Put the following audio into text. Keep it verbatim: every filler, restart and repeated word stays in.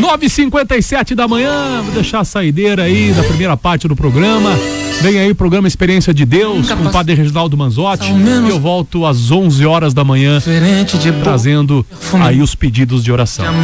nove e cinquenta e sete da manhã, vou deixar a saideira aí da primeira parte do programa. Vem aí o programa Experiência de Deus com o Padre Reginaldo Manzotti. E eu volto às onze horas da manhã trazendo aí os pedidos de oração.